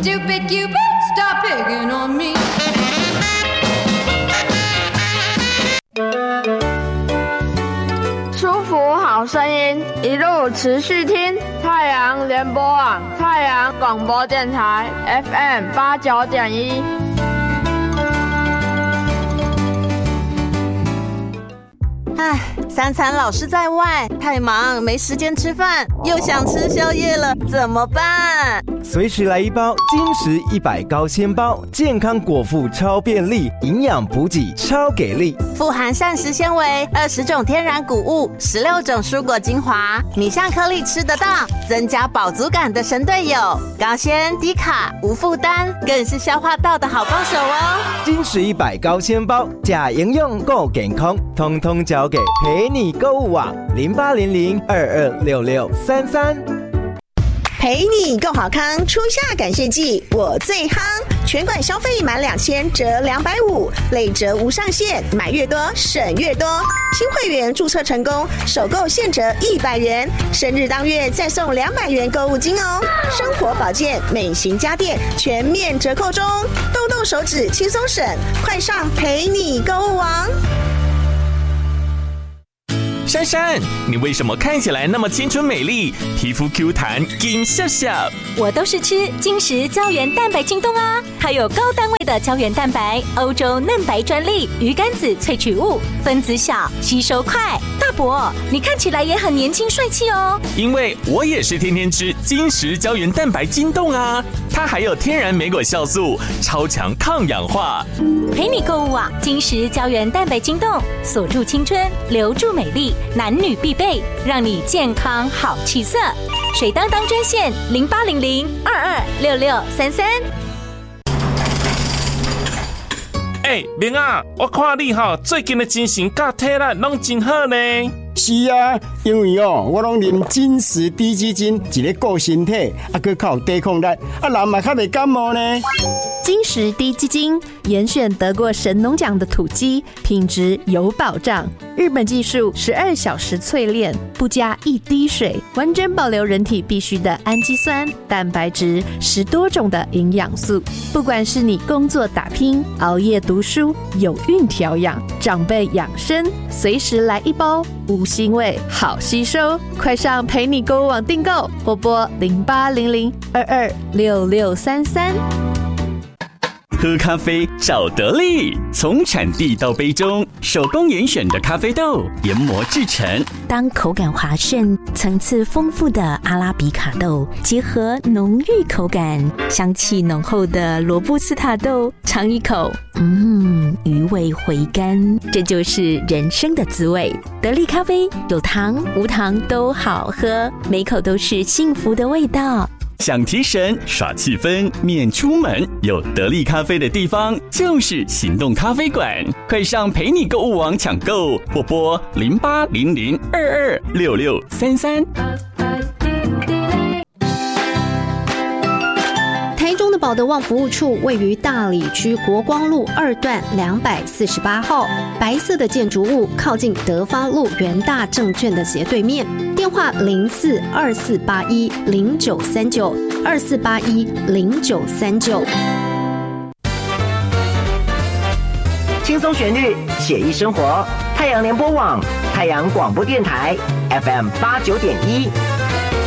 Stupid Cupid, stop picking on me. 舒服好声音，一路持续听太阳联播网、太阳广播电台 FM89.1。 唉，三餐老是在外，太忙没时间吃饭，又想吃宵夜了，怎么办？ 随时来一包金石100高纤包，健康果腹超便利，营养补给超给力， 富含膳食纤维，20种天然谷物，16种蔬果精华，米香颗粒吃得到，增加饱足感的神队友，高纤低卡无负担，更是消化道的好帮手哦。 金石100高纤包，假营养够健康，通通交给陪你购物网0800226633。 陪你够好康，初夏感谢季我最夯，全馆消费满2000折250，累折无上限，买越多省越多。新会员注册成功，首购现折100元，生日当月再送200元购物金哦。生活保健、美型家电全面折扣中，动动手指轻松省，快上陪你购物网。 珊珊，你为什么看起来那么青春美丽，皮肤 Q 弹金笑笑？ 我都是吃金石胶原蛋白晶冻啊，它有高单位的胶原蛋白，欧洲嫩白专利，鱼肝子萃取物，分子小，吸收快。大伯，你看起来也很年轻帅气哦。 因为我也是天天吃金石胶原蛋白晶冻啊，它还有天然莓果酵素，超强抗氧化。 陪你购物网，金石胶原蛋白晶冻，锁住青春，留住美丽。男女必备，让你健康好气色。水当当专线0800226633。 明啊，我看你最近的精神甲体力拢真好呢。 是啊，因为我拢啉金石低基金，一个顾身体，还靠抵抗力，人嘛较袂感冒呢。 金石低基金严选得过神农奖的土鸡，品质有保障。日本技术12小时淬炼，不加一滴水，完整保留人体必需的氨基酸、蛋白质，10多种的营养素。不管是你工作打拼、熬夜读书、有孕调养、长辈养生，随时来一包，无腥味，好吸收。快上陪你购物网订购，或拨0800226633。 喝咖啡找得力，从产地到杯中，手工严选的咖啡豆研磨制成。 当口感滑顺、层次丰富的阿拉比卡豆结合浓郁口感、香气浓厚的罗布斯塔豆，尝一口，余味回甘，这就是人生的滋味。得力咖啡有糖无糖都好喝，每口都是幸福的味道。 想提神耍气氛免出门，有得力咖啡的地方就是行动咖啡馆。快上陪你购物网抢购，或拨0800226633。 台中的保德旺服务处位于大里区国光路2段248号，白色的建筑物靠近德发路元大证券的斜对面，电话0424810939，24810939。 轻松旋律，写意生活，太阳联播网，太阳广播电台 FM89.1。